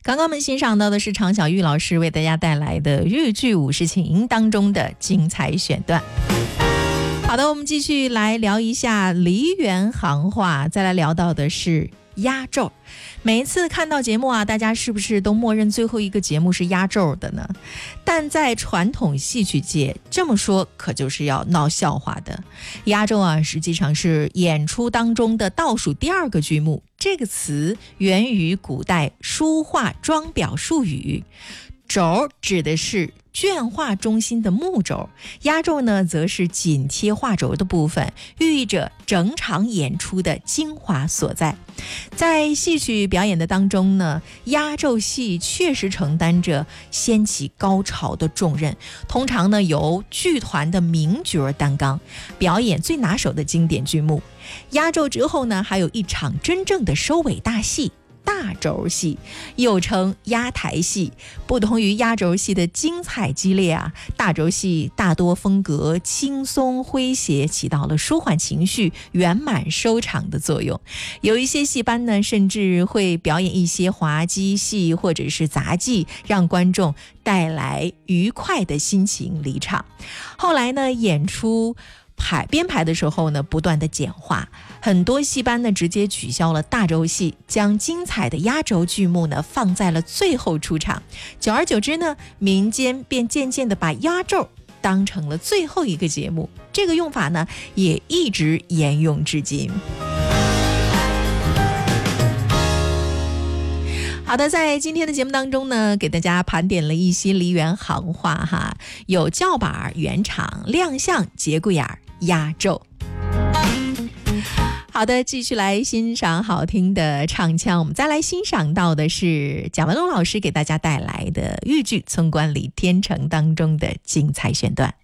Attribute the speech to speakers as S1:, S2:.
S1: 刚刚我们欣赏到的是常小玉老师为大家带来的豫剧五十琴当中的精彩选段。好的，我们继续来聊一下梨园行话，再来聊到的是压轴。每一次看到节目啊，大家是不是都默认最后一个节目是压轴的呢？但在传统戏曲界，这么说可就是要闹笑话的。压轴啊，实际上是演出当中的倒数第二个剧目。这个词源于古代书画装裱术语，轴指的是绢画中心的木轴，压轴呢则是紧贴画轴的部分，寓意着整场演出的精华所在。在戏曲表演的当中呢，压轴戏确实承担着掀起高潮的重任，通常呢由剧团的名角担纲，表演最拿手的经典剧目。压轴之后呢，还有一场真正的收尾大戏，大轴戏，又称压台戏。不同于压轴戏的精彩激烈啊，大轴戏大多风格轻松诙谐，起到了舒缓情绪、圆满收场的作用。有一些戏班呢，甚至会表演一些滑稽戏或者是杂技，让观众带来愉快的心情离场。后来呢，演出编排的时候呢，不断的简化，很多戏班呢直接取消了大轴戏，将精彩的压轴剧目呢放在了最后出场。久而久之呢，民间便渐渐的把压轴当成了最后一个节目，这个用法呢也一直沿用至今。好的，在今天的节目当中呢，给大家盘点了一些梨园行话哈，有叫板、圆场、亮相、节骨眼、压轴。好的，继续来欣赏好听的唱腔，我们再来欣赏到的是贾文龙老师给大家带来的豫剧《村官李天成》当中的精彩选段。